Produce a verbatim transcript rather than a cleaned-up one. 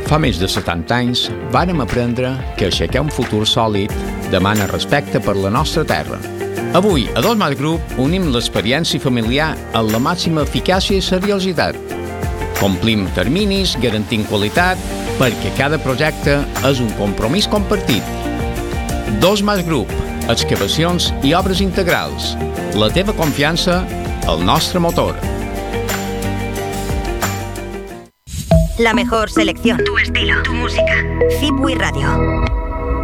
Fa més de setanta anys vàrem aprendre que aixecar un futur sòlid demana respecte per la nostra terra. Avui, a Dos Mas Group, unim l'experiència familiar amb la màxima eficàcia i seriositat. Complim terminis, garantint qualitat, perquè cada projecte és un compromís compartit. Dos Mas Group, excavacions i obres integrals. La teva confiança, el nostre motor. La mejor selección, tu estilo, tu música. Zipwi Radio.